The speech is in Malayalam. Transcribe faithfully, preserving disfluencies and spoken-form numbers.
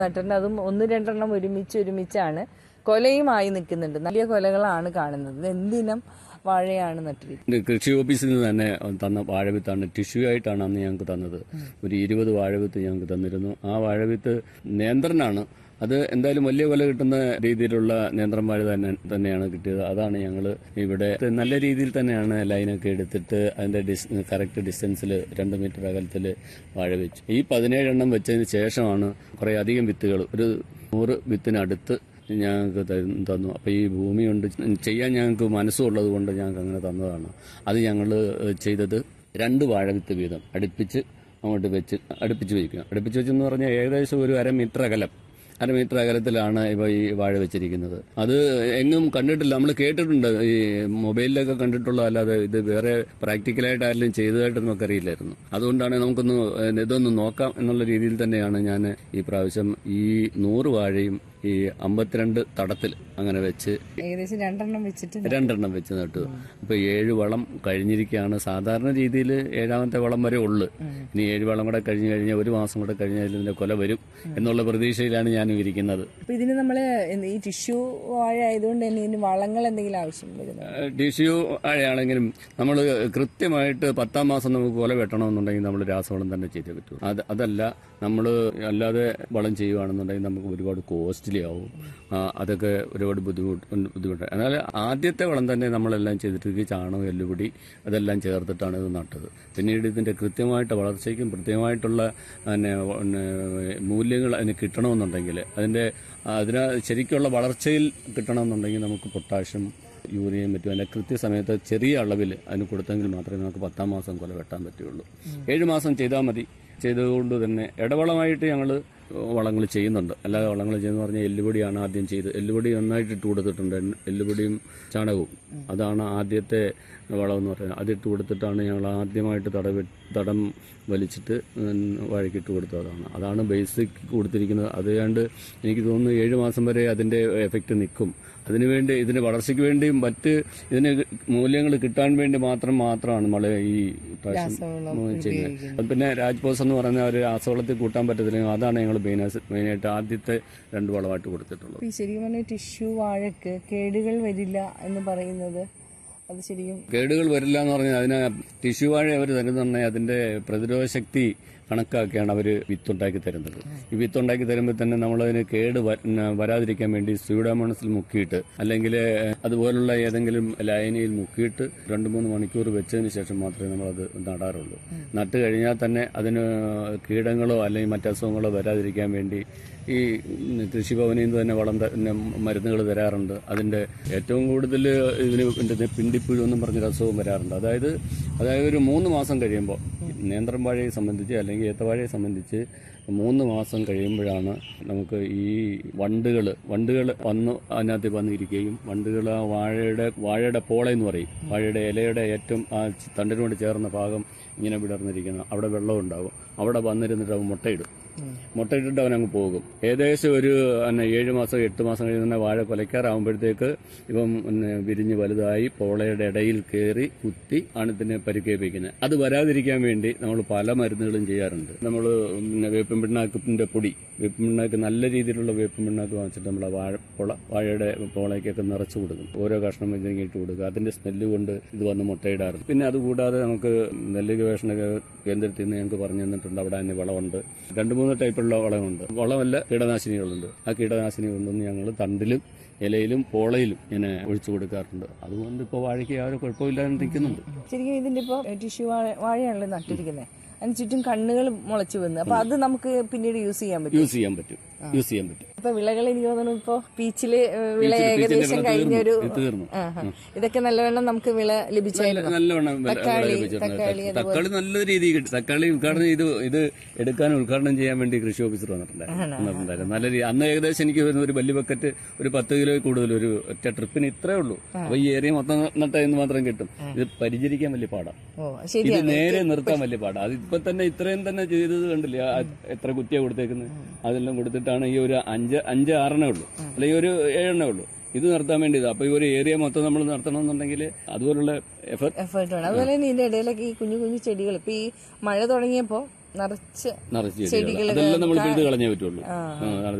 നട്ടിട്ടുണ്ട്. അതും ഒന്ന് രണ്ടെണ്ണം ഒരുമിച്ച് ഒരുമിച്ചാണ് കൊലയുമായി നിൽക്കുന്നുണ്ട്. വലിയ കൊലകളാണ് കാണുന്നത്. എന്തിനം വാഴയാണ് നട്ടിരിക്കുന്നത്. കൃഷി ഓഫീസിൽ നിന്ന് തന്നെ തന്ന വാഴവിത്താണ്. ടിഷ്യൂ ആയിട്ടാണ് അന്ന് ഞങ്ങൾക്ക് തന്നത്. ഒരു ഇരുപത് വാഴവിത്ത് ഞങ്ങൾക്ക് തന്നിരുന്നു. ആ വാഴവിത്ത് നേന്ത്രനാണ്. അത് എന്തായാലും വലിയ കൊല കിട്ടുന്ന രീതിയിലുള്ള നേന്ത്രൻ വാഴ തന്നെ തന്നെയാണ് കിട്ടിയത്. അതാണ് ഞങ്ങൾ ഇവിടെ നല്ല രീതിയിൽ തന്നെയാണ് ലൈനൊക്കെ എടുത്തിട്ട് അതിന്റെ കറക്റ്റ് ഡിസ്റ്റൻസിൽ രണ്ട് മീറ്റർ അകലത്തിൽ വാഴ വെച്ചു. ഈ പതിനേഴെണ്ണം വെച്ചതിന് ശേഷമാണ് കുറെ അധികം വിത്തുകൾ, ഒരു നൂറ് വിത്തിനടുത്ത് ഞങ്ങൾക്ക് തന്നു. അപ്പോൾ ഈ ഭൂമി കൊണ്ട് ചെയ്യാൻ ഞങ്ങൾക്ക് മനസ്സുള്ളത് കൊണ്ട് ഞങ്ങൾക്ക് അങ്ങനെ തന്നതാണ്. അത് ഞങ്ങൾ ചെയ്തത് രണ്ട് വാഴവിത്ത് വീതം അടുപ്പിച്ച് അങ്ങോട്ട് വെച്ച് അടുപ്പിച്ച് വയ്ക്കുക. അടുപ്പിച്ച് വെച്ചെന്ന് പറഞ്ഞാൽ ഏകദേശം ഒരു അര മീറ്റർ അകലം അര മീറ്റർ അകലത്തിലാണ് ഇപ്പോൾ ഈ വാഴ വെച്ചിരിക്കുന്നത്. അത് എങ്ങും കണ്ടിട്ടില്ല. നമ്മൾ കേട്ടിട്ടുണ്ട്, ഈ മൊബൈലിലൊക്കെ കണ്ടിട്ടുള്ള, അല്ലാതെ ഇത് വേറെ പ്രാക്ടിക്കലായിട്ട് ആരെങ്കിലും ചെയ്തതായിട്ട് നമുക്കറിയില്ലായിരുന്നു. അതുകൊണ്ടാണ് നമുക്കൊന്ന് ഇതൊന്ന് നോക്കാം എന്നുള്ള രീതിയിൽ തന്നെയാണ് ഞാൻ ഈ പ്രാവശ്യം ഈ നൂറ് വാഴയും ഈ അമ്പത്തിരണ്ട് തടത്തിൽ അങ്ങനെ വെച്ച് ഏകദേശം രണ്ടെണ്ണം വെച്ചിട്ട് രണ്ടെണ്ണം വെച്ച് നട്ടു. ഇപ്പൊ ഏഴ് വളം കഴിഞ്ഞിരിക്കുകയാണ്. സാധാരണ രീതിയിൽ ഏഴാമത്തെ വളം വരെ ഉള്ളു. ഇനി ഏഴ് വളം കൂടെ കഴിഞ്ഞു കഴിഞ്ഞാൽ ഒരു മാസം കൂടെ കഴിഞ്ഞാൽ ഇതിന്റെ കൊല വരും എന്നുള്ള പ്രതീക്ഷയിലാണ് ഞാൻ ഇരിക്കുന്നത്. അപ്പൊ ഇതിന് നമ്മള് ഈ ടിഷ്യൂ വാഴ ആയതുകൊണ്ട് തന്നെ ഇതിന് വളങ്ങൾ എന്തെങ്കിലും ആവശ്യം വരുന്നത്? ടിഷ്യൂ വാഴയാണെങ്കിലും നമ്മൾ കൃത്യമായിട്ട് പത്താം മാസം നമുക്ക് കൊല വെട്ടണമെന്നുണ്ടെങ്കിൽ നമ്മൾ രാസവളം തന്നെ ചെയ്തേ പറ്റൂ. അത് അതല്ല നമ്മൾ അല്ലാതെ വളം ചെയ്യുകയാണെന്നുണ്ടെങ്കിൽ നമുക്ക് ഒരുപാട് കോസ്റ്റ്ലി ആവും. അതൊക്കെ ഒരുപാട് ബുദ്ധിമുട്ട് ബുദ്ധിമുട്ടാണ്. എന്നാൽ ആദ്യത്തെ വളം തന്നെ നമ്മളെല്ലാം ചെയ്തിട്ട് ചാണകം, എല്ലുപൊടി അതെല്ലാം ചേർത്തിട്ടാണ് ഇത് നട്ടത്. പിന്നീട് ഇതിന്റെ കൃത്യമായിട്ട് വളർച്ചയ്ക്കും കൃത്യമായിട്ടുള്ള പിന്നെ മൂല്യങ്ങൾ അതിന് കിട്ടണമെന്നുണ്ടെങ്കിൽ അതിന്റെ അതിന് ശരിക്കുള്ള വളർച്ചയിൽ കിട്ടണമെന്നുണ്ടെങ്കിൽ നമുക്ക് പൊട്ടാഷ്യം, യൂറിയയും പറ്റും. അതിന്റെ കൃത്യസമയത്ത് ചെറിയ അളവിൽ അതിന് കൊടുത്തെങ്കിൽ മാത്രമേ നമുക്ക് പത്താം മാസം കൊല വെട്ടാൻ പറ്റുള്ളൂ. ഏഴ് മാസം ചെയ്താൽ മതി. ചെയ്തതുകൊണ്ട് തന്നെ ഇടവളമായിട്ട് ഞങ്ങൾ വളങ്ങൾ ചെയ്യുന്നുണ്ട്. അല്ലാതെ വളങ്ങൾ ചെയ്യുന്ന പറഞ്ഞാൽ എല്ലുപൊടിയാണ് ആദ്യം ചെയ്ത്. എല്ലുപൊടി നന്നായിട്ട് ഇട്ട് കൊടുത്തിട്ടുണ്ട്. എല്ലുപൊടിയും ചാണകവും അതാണ് ആദ്യത്തെ വളം എന്ന് പറയുന്നത്. അതിട്ട് കൊടുത്തിട്ടാണ് ഞങ്ങൾ ആദ്യമായിട്ട് തട തടം വലിച്ചിട്ട് വാഴയ്ക്കിട്ട് കൊടുത്തതാണ്. അതാണ് ബേസിക് കൊടുത്തിരിക്കുന്നത്. അതുകൊണ്ട് എനിക്ക് തോന്നുന്നു ഏഴ് മാസം വരെ അതിന്റെ എഫക്റ്റ് നിൽക്കും. അതിനുവേണ്ടി ഇതിന് വളർച്ചയ്ക്ക് വേണ്ടിയും മറ്റ് ഇതിന് മൂല്യങ്ങൾ കിട്ടാൻ വേണ്ടി മാത്രം മാത്രമാണ് നമ്മൾ ഈ പ്രാവശ്യം ചെയ്യുന്നത്. പിന്നെ രാജ്പോസ് എന്ന് പറയുന്ന ഒരു രാസവളത്തിൽ കൂട്ടാൻ പറ്റത്തില്ലെങ്കിൽ അതാണ് ഞങ്ങൾ മെയിനായിട്ട് ആദ്യത്തെ രണ്ട് വളമായിട്ട് കൊടുത്തിട്ടുള്ളത്. ശരിക്കും പറഞ്ഞാൽ ടിഷ്യൂ വാഴക്ക് കേടുകൾ വരില്ല എന്ന് പറയുന്നത് അത് ശരിക്കും കേടുകൾ വരില്ല എന്ന് പറഞ്ഞാൽ അതിന് ടിഷ്യൂ വാഴ അവർ തരുന്നുണ്ടെങ്കിൽ അതിന്റെ പ്രതിരോധ ശക്തി കണക്കാക്കിയാണ് അവർ വിത്തുണ്ടാക്കി തരുന്നത്. ഈ വിത്തുണ്ടാക്കി തരുമ്പോൾ തന്നെ നമ്മളതിന് കേട് വരാതിരിക്കാൻ വേണ്ടി സ്യൂഡോമോണസിൽ മുക്കിയിട്ട് അല്ലെങ്കിൽ അതുപോലുള്ള ഏതെങ്കിലും ലായനിയിൽ മുക്കിയിട്ട് രണ്ട് മൂന്ന് മണിക്കൂർ വെച്ചതിന് ശേഷം മാത്രമേ നമ്മളത് നടാറുള്ളൂ. നട്ട് കഴിഞ്ഞാൽ തന്നെ അതിന് കീടങ്ങളോ അല്ലെങ്കിൽ മറ്റസുഖങ്ങളോ വരാതിരിക്കാൻ വേണ്ടി ഈ കൃഷിഭവനിൽ നിന്ന് തന്നെ വളം മരുന്നുകൾ തരാറുണ്ട്. അതിന്റെ ഏറ്റവും കൂടുതൽ ഇതിന് പിണ്ടിപ്പുഴു എന്നും പറഞ്ഞൊരു അസുഖം വരാറുണ്ട്. അതായത് അതായത് ഒരു മൂന്ന് മാസം കഴിയുമ്പോൾ നേന്ത്രൻ വാഴയെ സംബന്ധിച്ച് അല്ലെങ്കിൽ ഏത്തവാഴയെ സംബന്ധിച്ച് മൂന്ന് മാസം കഴിയുമ്പോഴാണ് നമുക്ക് ഈ വണ്ടുകൾ വണ്ടുകൾ വന്ന് അതിനകത്ത് വന്നിരിക്കുകയും വണ്ടുകൾ ആ വാഴയുടെ വാഴയുടെ പോള എന്ന് പറയും, വാഴയുടെ ഇലയുടെ ഏറ്റവും ആ തണ്ടിനോട് ചേർന്ന ഭാഗം ഇങ്ങനെ വിടർന്നിരിക്കുന്ന അവിടെ വെള്ളം ഉണ്ടാകും. അവിടെ വന്നിരുന്നിട്ട് അവൻ മുട്ടയിടും. മുട്ടയിട്ടിട്ട് അവൻ അങ്ങ് പോകും. ഏകദേശം ഒരു ഏഴ് മാസം എട്ട് മാസം കഴിയുന്ന വാഴ കൊലയ്ക്കാറാകുമ്പോഴത്തേക്ക് ഇപ്പം വിരിഞ്ഞ് വലുതായി പോളയുടെ ഇടയിൽ കയറി കുത്തി ആണ് ഇതിനെ പരിക്കേൽപ്പിക്കുന്നത്. അത് വരാതിരിക്കാൻ വേണ്ടി നമ്മൾ പല മരുന്നുകളും ചെയ്യാറുണ്ട്. നമ്മൾ വേപ്പിൻ പിണ്ണാക്കിന്റെ പൊടി, വേപ്പിൻ പിണ്ണാക്ക് നല്ല രീതിയിലുള്ള വേപ്പിൻ പിണ്ണാക്ക് വാങ്ങിച്ചിട്ട് നമ്മൾ ആ വാഴ പോള വാഴയുടെ പോളയ്ക്കൊക്കെ നിറച്ചു കൊടുക്കും. ഓരോ കഷ്ണം ഇട്ട് കൊടുക്കുക. അതിന്റെ സ്മെല്ല് കൊണ്ട് ഇത് വന്ന് മുട്ടയിടാറുണ്ട്. പിന്നെ അതുകൂടാതെ നമുക്ക് നെല്ല് ഗവേഷണ കേന്ദ്രത്തിൽ നിന്ന് ഞങ്ങൾക്ക് പറഞ്ഞു തന്നിട്ടുണ്ട്. അവിടെ തന്നെ വളമുണ്ട്. രണ്ട് മൂന്ന് ടൈപ്പുള്ള വളമുണ്ട്. വളമല്ല, കീടനാശിനികളുണ്ട്. ആ കീടനാശിനി കൊണ്ടൊന്ന് ഞങ്ങൾ തണ്ടിലും ഇലയിലും പോളയിലും ഇങ്ങനെ ഒഴിച്ചു കൊടുക്കാറുണ്ട്. അതുകൊണ്ട് ഇപ്പോൾ വാഴയ്ക്ക് യാതൊരു കുഴപ്പമില്ലാതെ നിൽക്കുന്നുണ്ട്. ശരിക്കും ഇതിന്റെ ഇപ്പോൾ ടിഷ്യൂ വാഴയാണല്ലോ നട്ടിരിക്കുന്നത്. അതിന് ചുറ്റും കണ്ണുകൾ മുളച്ചു വന്ന് അപ്പൊ അത് നമുക്ക് പിന്നീട് യൂസ് ചെയ്യാൻ പറ്റും യൂസ് ചെയ്യാൻ പറ്റും യൂസ് ചെയ്യാൻ പറ്റും ഇപ്പൊ വിളകൾ എനിക്ക് തോന്നുന്നു ഇപ്പൊ പീച്ചില് വിള ഏകദേശം കഴിഞ്ഞൊരു ഇതൊക്കെ നല്ലവണ്ണം നമുക്ക് വിള ലഭിച്ചായിരുന്നു. നല്ലവണ്ണം തക്കാളി തക്കാളി നല്ല രീതിയിൽ കിട്ടും. തക്കാളി ഉദ്ഘാടനം ഇത് ഇത് എടുക്കാൻ ഉദ്ഘാടനം ചെയ്യാൻ വേണ്ടി കൃഷി ഓഫീസർ വന്നിട്ടുണ്ടായിരുന്നു. നല്ല രീതി അന്ന് ഏകദേശം എനിക്ക് ഒരു വലിയ ബക്കറ്റ് ഒരു പത്ത് കിലോ കൂടുതൽ ഒരു ഒറ്റ ട്രിപ്പിന് ഇത്രേ ഉള്ളൂ. അപ്പൊ ഈ ഏരിയ മൊത്തം നട്ട എന്ന് മാത്രം കിട്ടും. ഇത് പരിചരിക്കാൻ വലിയ പാടാ, ഇത് നേരെ നിർത്താൻ വലിയ പാടാ. അത് ഇപ്പൊ തന്നെ ഇത്രയും തന്നെ ചെയ്തത് കണ്ടില്ല, എത്ര കുറ്റിയാ കൊടുത്തേക്കുന്നത്. അതെല്ലാം കൊടുത്തിട്ടാണ് ഈ ഒരു അഞ്ച് അഞ്ച് ആറെണ്ണേ ഉള്ളൂ, അല്ലെങ്കിൽ ഒരു ഏഴെണ്ണേ ഉള്ളൂ ഇത് നിർത്താൻ വേണ്ടിയത്. അപ്പൊ ഈ ഒരു ഏരിയ മൊത്തം നമ്മൾ നടത്തണമെന്നുണ്ടെങ്കിൽ അതുപോലുള്ള എഫേർട്ട് എഫേർട്ട് വേണം. അതുപോലെ തന്നെ ഇതിന്റെ ഇടയിലൊക്കെ ഈ കുഞ്ഞു കുഞ്ഞു ചെടികൾ ഇപ്പൊ ഈ മഴ തുടങ്ങിയപ്പോ നിറച്ച് നിറച്ച് ചെടികൾ ചെടികള് അതെല്ലാം നമ്മൾ പിഴുത് കളഞ്ഞേ പറ്റുള്ളൂ. ആ,